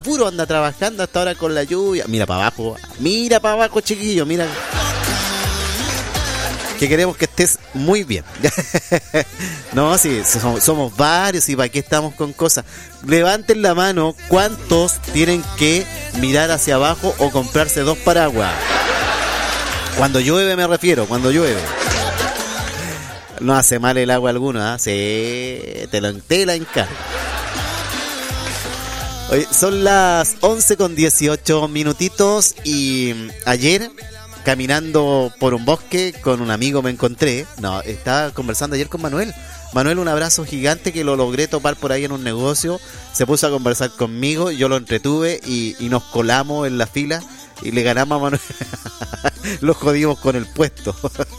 puro anda trabajando hasta ahora con la lluvia. Mira para abajo, chiquillo, mira. Que queremos que estés muy bien. No, sí, somos varios y para qué estamos con cosas. Levanten la mano, ¿cuántos tienen que mirar hacia abajo o comprarse 2 paraguas? Cuando llueve me refiero, cuando llueve. No hace mal el agua alguna, ¿eh? Sí, te la encargo. Oye, son las 11:18 y ayer, caminando por un bosque con un amigo me encontré. No, estaba conversando ayer con Manuel. Manuel, un abrazo gigante que lo logré topar por ahí en un negocio. Se puso a conversar conmigo, yo lo entretuve y nos colamos en la fila y le ganamos a Manuel. Lo jodimos con el puesto.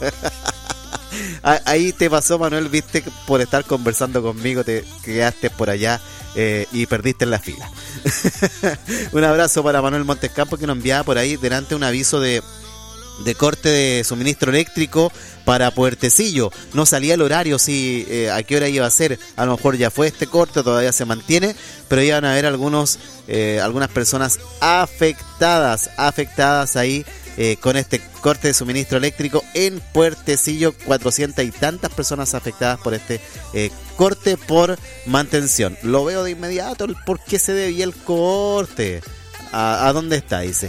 Ahí te pasó, Manuel, viste, por estar conversando conmigo, te quedaste por allá y perdiste en la fila. Un abrazo para Manuel Montescampo, que nos enviaba por ahí delante un aviso de corte de suministro eléctrico para Puertecillo. No salía el horario, sí, a qué hora iba a ser. A lo mejor ya fue este corte, todavía se mantiene, pero iban a haber algunas personas afectadas ahí con este corte de suministro eléctrico en Puertecillo. 400 y tantas personas afectadas por este corte por mantención. Lo veo de inmediato, ¿por qué se debía el corte? ¿A dónde está? Dice.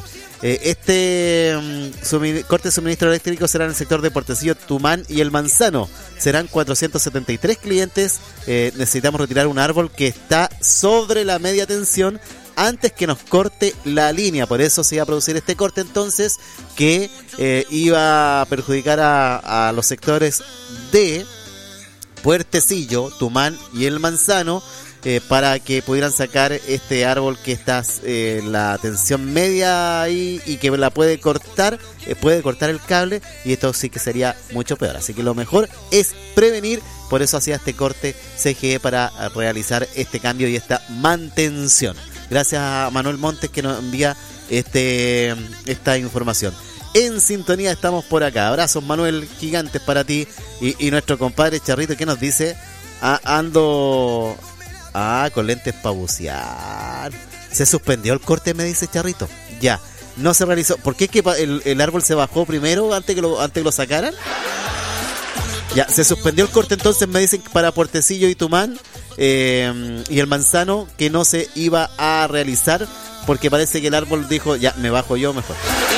Corte de suministro eléctrico será en el sector de Puertecillo, Tumán y El Manzano. Serán 473 clientes. Necesitamos retirar un árbol que está sobre la media tensión antes que nos corte la línea. Por eso se iba a producir este corte entonces, que iba a perjudicar a los sectores de Puertecillo, Tumán y El Manzano, para que pudieran sacar este árbol que está la tensión media ahí y que la puede cortar el cable, y esto sí que sería mucho peor. Así que lo mejor es prevenir. Por eso hacía este corte CGE, para realizar este cambio y esta mantención. Gracias a Manuel Montes, que nos envía esta información. En sintonía estamos por acá. Abrazos, Manuel, gigantes para ti. Y nuestro compadre Charrito, que nos dice: ando con lentes para bucear. Se suspendió el corte, me dice Charrito. Ya, no se realizó. ¿Por qué es que el árbol se bajó primero antes que lo sacaran? Ya, se suspendió el corte entonces, me dicen, para Puertecillo y Tumán y El Manzano, que no se iba a realizar porque parece que el árbol dijo: ya, me bajo yo mejor.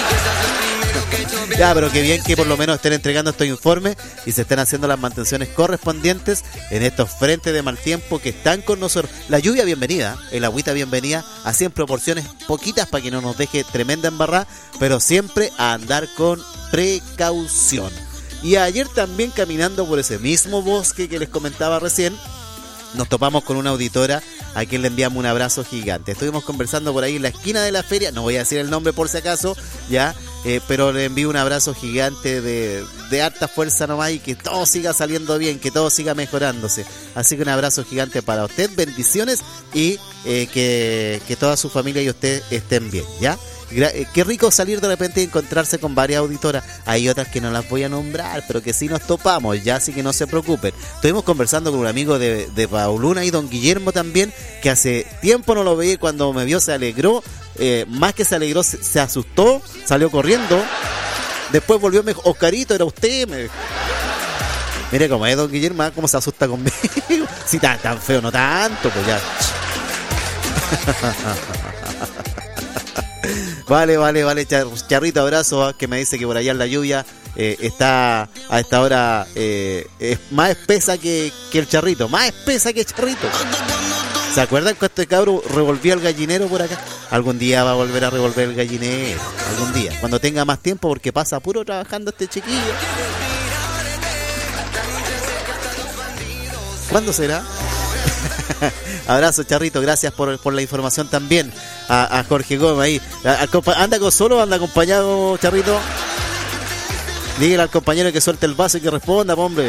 Ya, pero qué bien que por lo menos estén entregando estos informes y se estén haciendo las mantenciones correspondientes en estos frentes de mal tiempo que están con nosotros. La lluvia bienvenida, el agüita bienvenida, así en proporciones poquitas para que no nos deje tremenda embarrada, pero siempre a andar con precaución. Y ayer también, caminando por ese mismo bosque que les comentaba recién, nos topamos con una auditora a quien le enviamos un abrazo gigante. Estuvimos conversando por ahí en la esquina de la feria, no voy a decir el nombre por si acaso, ya, pero le envío un abrazo gigante de harta fuerza nomás, y que todo siga saliendo bien, que todo siga mejorándose. Así que un abrazo gigante para usted, bendiciones, y que toda su familia y usted estén bien, ¿ya? Qué rico salir de repente y encontrarse con varias auditoras. Hay otras que no las voy a nombrar, pero que sí nos topamos, ya, así que no se preocupen. Estuvimos conversando con un amigo de Pauluna, y don Guillermo también, que hace tiempo no lo veía, y cuando me vio se alegró, más que se alegró, se asustó, salió corriendo. Después volvió, me dijo: Oscarito, era usted, me dijo. Mire cómo es don Guillermo, cómo se asusta conmigo. Si tan feo, no tanto, pues ya. Vale, Charrito, abrazo, que me dice que por allá en la lluvia está a esta hora es más espesa que el Charrito, más espesa que el Charrito. ¿Se acuerdan cuando este cabro revolvía el gallinero por acá? Algún día va a volver a revolver el gallinero, algún día, cuando tenga más tiempo, porque pasa puro trabajando este chiquillo. ¿Cuándo será? Abrazo, Charrito, gracias por la información también. A Jorge Gómez ahí. ¿Anda solo o anda acompañado, Charrito? Dígale al compañero que suelte el vaso y que responda, hombre.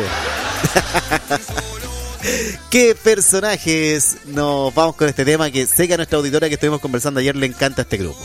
¿Qué personajes? Nos vamos con este tema que sé que a nuestra auditora que estuvimos conversando ayer le encanta este grupo.